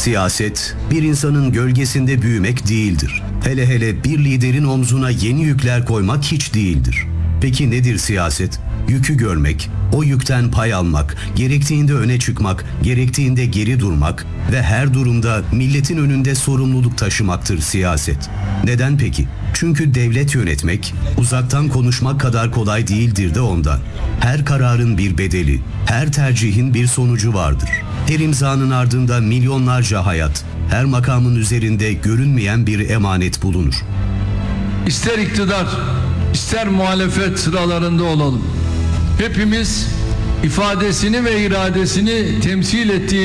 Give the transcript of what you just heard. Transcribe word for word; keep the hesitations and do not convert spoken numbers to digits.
Siyaset, bir insanın gölgesinde büyümek değildir. Hele hele bir liderin omzuna yeni yükler koymak hiç değildir. Peki nedir siyaset? Yükü görmek, o yükten pay almak, gerektiğinde öne çıkmak, gerektiğinde geri durmak ve her durumda milletin önünde sorumluluk taşımaktır siyaset. Neden peki? Çünkü devlet yönetmek, uzaktan konuşmak kadar kolay değildir de ondan. Her kararın bir bedeli, her tercihin bir sonucu vardır. Her imzanın ardında milyonlarca hayat, her makamın üzerinde görünmeyen bir emanet bulunur. İster iktidar, ister muhalefet sıralarında olalım. Hepimiz ifadesini ve iradesini temsil ettiği